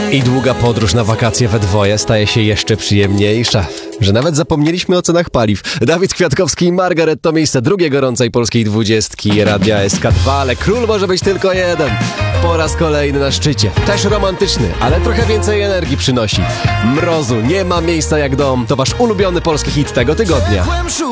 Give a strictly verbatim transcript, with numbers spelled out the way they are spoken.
I długa podróż na wakacje we dwoje staje się jeszcze przyjemniejsza, że nawet zapomnieliśmy o cenach paliw. Dawid Kwiatkowski i Margaret to miejsce drugiej gorącej polskiej dwudziestki Radia S K dwa, ale król może być tylko jeden. Po raz kolejny na szczycie. Też romantyczny, ale trochę więcej energii przynosi. Mrozu nie ma miejsca jak dom. To wasz ulubiony polski hit tego tygodnia.